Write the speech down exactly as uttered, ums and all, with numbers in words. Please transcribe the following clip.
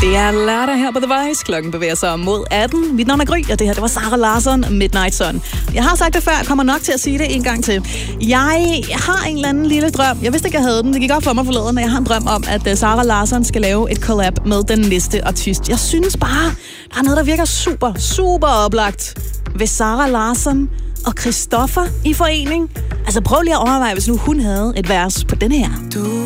Det er lørdag her på The Voice. Klokken bevæger sig mod atten. Mit navn er Gry, og det her det var Sara Larsson, Midnight Sun. Jeg har sagt det før, jeg kommer nok til at sige det en gang til. Jeg har en eller anden lille drøm. Jeg vidste ikke, jeg havde den. Det gik op for mig forleden, og jeg har en drøm om, at Sara Larsson skal lave et collab med den næste artist. Jeg synes bare, der er noget, der virker super, super oplagt ved Sara Larsson og Christoffer i forening. Altså prøv lige at overveje, hvis nu hun havde et vers på den her. Du